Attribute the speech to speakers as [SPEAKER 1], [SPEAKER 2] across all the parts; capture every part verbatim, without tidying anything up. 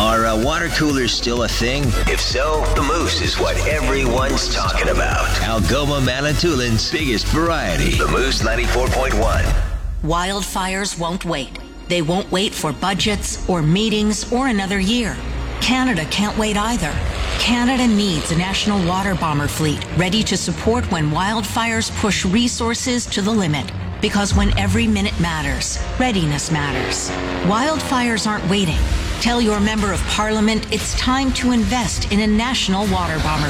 [SPEAKER 1] Are uh, water coolers still a thing? If so, the Moose is what everyone's talking about. Algoma Manitoulин's biggest variety. The Moose ninety-four point one.
[SPEAKER 2] Wildfires won't wait. They won't wait for budgets or meetings or another year. Canada can't wait either. Canada needs a national water bomber fleet ready to support when wildfires push resources to the limit. Because when every minute matters, readiness matters. Wildfires aren't waiting. Tell your member of parliament it's time to invest in a national water bomber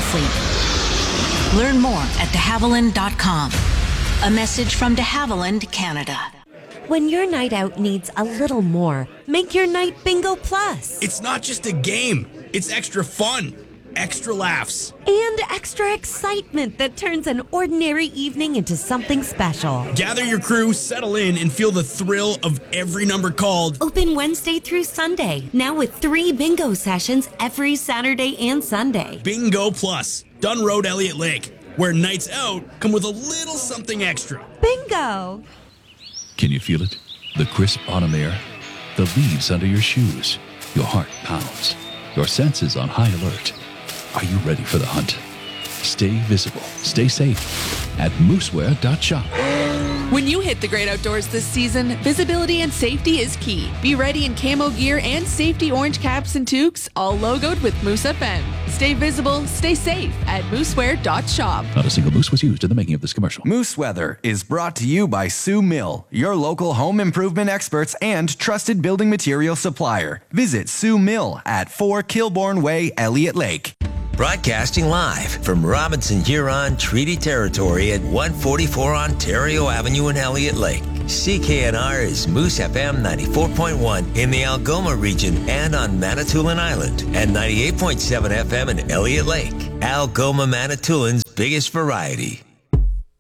[SPEAKER 2] fleet. Learn more at de havilland dot com. A message from de Havilland, Canada.
[SPEAKER 3] When your night out needs a little more, make your night Bingo Plus.
[SPEAKER 4] It's not just a game. It's extra fun, extra laughs,
[SPEAKER 3] and extra excitement that turns an ordinary evening into something special.
[SPEAKER 4] Gather your crew, settle in, and feel the thrill of every number called.
[SPEAKER 3] Open Wednesday through Sunday, now with three bingo sessions every Saturday and Sunday.
[SPEAKER 4] Bingo Plus, Dunn Road, Elliott Lake, where nights out come with a little something extra.
[SPEAKER 3] Bingo!
[SPEAKER 5] Can you feel it? The crisp autumn air, the leaves under your shoes. Your heart pounds, your senses on high alert. Are you ready for the hunt? Stay visible, stay safe at mooseware dot shop.
[SPEAKER 6] When you hit the great outdoors this season, visibility and safety is key. Be ready in camo gear and safety orange caps and toques, all logoed with Moose F M. Stay visible, stay safe at mooseware dot shop.
[SPEAKER 5] Not a single moose was used in the making of this commercial.
[SPEAKER 7] Moose Weather is brought to you by Sue Mill, your local home improvement experts and trusted building material supplier. Visit Sue Mill at four Kilbourne Way, Elliott Lake.
[SPEAKER 1] Broadcasting live from Robinson Huron Treaty Territory at one forty-four Ontario Avenue in Elliott Lake. C K N R is Moose F M ninety-four point one in the Algoma region and on Manitoulin Island, and ninety-eight point seven F M in Elliott Lake. Algoma Manitoulin's biggest variety.